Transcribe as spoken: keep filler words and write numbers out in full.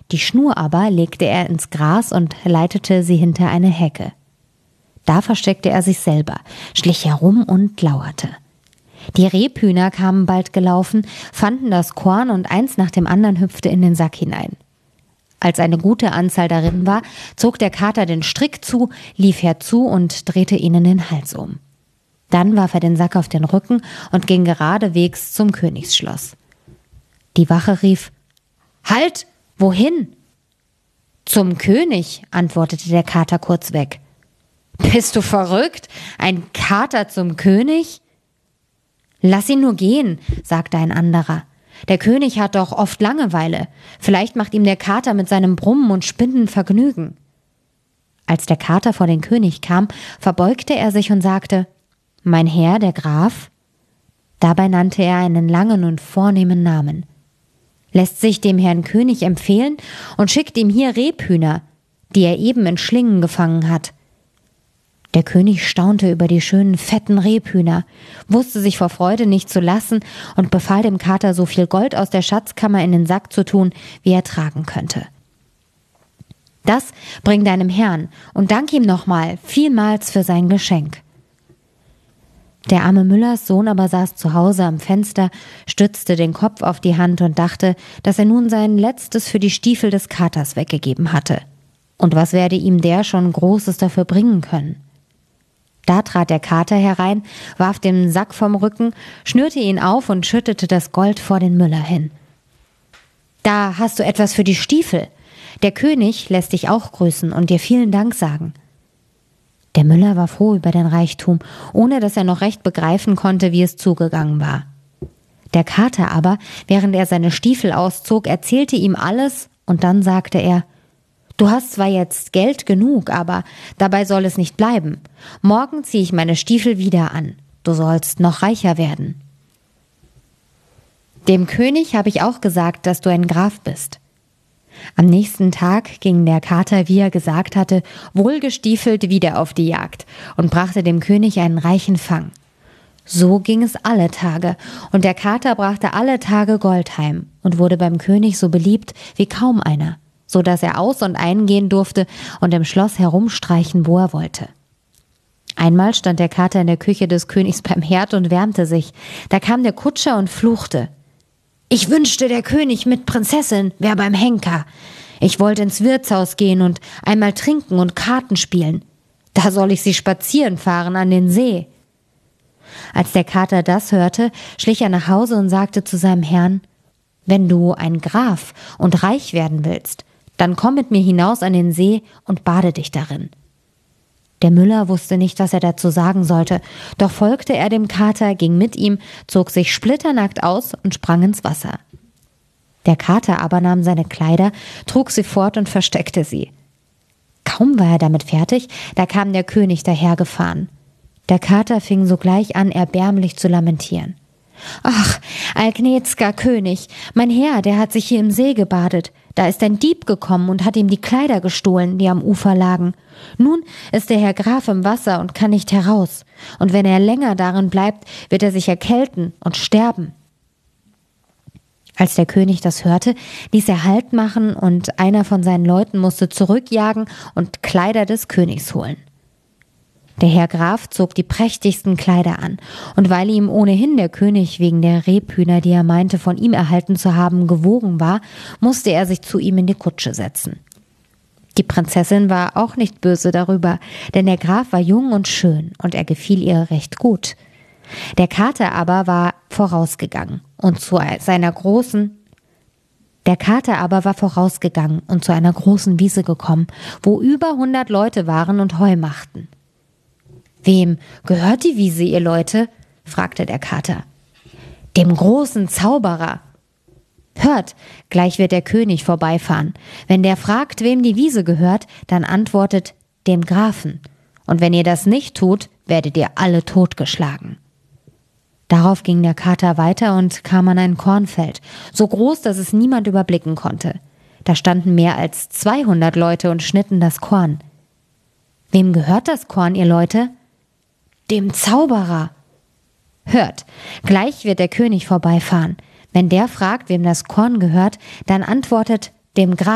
Die Schnur aber legte er ins Gras und leitete sie hinter eine Hecke. Da versteckte er sich selber, schlich herum und lauerte. Die Rebhühner kamen bald gelaufen, fanden das Korn und eins nach dem anderen hüpfte in den Sack hinein. Als eine gute Anzahl darin war, zog der Kater den Strick zu, lief herzu und drehte ihnen den Hals um. Dann warf er den Sack auf den Rücken und ging geradewegs zum Königsschloss. Die Wache rief: »Halt! Wohin?« »Zum König«, antwortete der Kater kurz weg. »Bist du verrückt? Ein Kater zum König?« »Lass ihn nur gehen«, sagte ein anderer. »Der König hat doch oft Langeweile. Vielleicht macht ihm der Kater mit seinem Brummen und Spinnen Vergnügen.« Als der Kater vor den König kam, verbeugte er sich und sagte: »Mein Herr, der Graf?« Dabei nannte er einen langen und vornehmen Namen. »Lässt sich dem Herrn König empfehlen und schickt ihm hier Rebhühner, die er eben in Schlingen gefangen hat.« Der König staunte über die schönen, fetten Rebhühner, wusste sich vor Freude nicht zu lassen und befahl dem Kater, so viel Gold aus der Schatzkammer in den Sack zu tun, wie er tragen könnte. »Das bring deinem Herrn und dank ihm nochmal vielmals für sein Geschenk.« Der arme Müllers Sohn aber saß zu Hause am Fenster, stützte den Kopf auf die Hand und dachte, dass er nun sein Letztes für die Stiefel des Katers weggegeben hatte. Und was werde ihm der schon Großes dafür bringen können? Da trat der Kater herein, warf den Sack vom Rücken, schnürte ihn auf und schüttete das Gold vor den Müller hin. »Da hast du etwas für die Stiefel. Der König lässt dich auch grüßen und dir vielen Dank sagen.« Der Müller war froh über den Reichtum, ohne dass er noch recht begreifen konnte, wie es zugegangen war. Der Kater aber, während er seine Stiefel auszog, erzählte ihm alles und dann sagte er: »Du hast zwar jetzt Geld genug, aber dabei soll es nicht bleiben. Morgen ziehe ich meine Stiefel wieder an. Du sollst noch reicher werden.« Dem König habe ich auch gesagt, dass du ein Graf bist. Am nächsten Tag ging der Kater, wie er gesagt hatte, wohlgestiefelt wieder auf die Jagd und brachte dem König einen reichen Fang. So ging es alle Tage, und der Kater brachte alle Tage Gold heim und wurde beim König so beliebt wie kaum einer, so dass er aus- und eingehen durfte und im Schloss herumstreichen, wo er wollte. Einmal stand der Kater in der Küche des Königs beim Herd und wärmte sich. Da kam der Kutscher und fluchte: »Ich wünschte, der König mit Prinzessin wär beim Henker. Ich wollte ins Wirtshaus gehen und einmal trinken und Karten spielen. Da soll ich sie spazieren fahren an den See.« Als der Kater das hörte, schlich er nach Hause und sagte zu seinem Herrn: »Wenn du ein Graf und reich werden willst, dann komm mit mir hinaus an den See und bade dich darin.« Der Müller wusste nicht, was er dazu sagen sollte, doch folgte er dem Kater, ging mit ihm, zog sich splitternackt aus und sprang ins Wasser. Der Kater aber nahm seine Kleider, trug sie fort und versteckte sie. Kaum war er damit fertig, da kam der König dahergefahren. Der Kater fing sogleich an, erbärmlich zu lamentieren. »Ach, allgnäd'ger König, mein Herr, der hat sich hier im See gebadet. Da ist ein Dieb gekommen und hat ihm die Kleider gestohlen, die am Ufer lagen. Nun ist der Herr Graf im Wasser und kann nicht heraus. Und wenn er länger darin bleibt, wird er sich erkälten und sterben.« Als der König das hörte, ließ er Halt machen und einer von seinen Leuten musste zurückjagen und Kleider des Königs holen. Der Herr Graf zog die prächtigsten Kleider an, und weil ihm ohnehin der König wegen der Rebhühner, die er meinte, von ihm erhalten zu haben, gewogen war, musste er sich zu ihm in die Kutsche setzen. Die Prinzessin war auch nicht böse darüber, denn der Graf war jung und schön, und er gefiel ihr recht gut. Der Kater aber war vorausgegangen und zu seiner großen Der Kater aber war vorausgegangen und zu einer großen Wiese gekommen, wo über hundert Leute waren und Heu machten. »Wem gehört die Wiese, ihr Leute?« fragte der Kater. »Dem großen Zauberer.« »Hört, gleich wird der König vorbeifahren. Wenn der fragt, wem die Wiese gehört, dann antwortet: dem Grafen. Und wenn ihr das nicht tut, werdet ihr alle totgeschlagen.« Darauf ging der Kater weiter und kam an ein Kornfeld, so groß, dass es niemand überblicken konnte. Da standen mehr als zweihundert Leute und schnitten das Korn. »Wem gehört das Korn, ihr Leute?« »Dem Zauberer.« »Hört, gleich wird der König vorbeifahren. Wenn der fragt, wem das Korn gehört, dann antwortet: dem Grafen.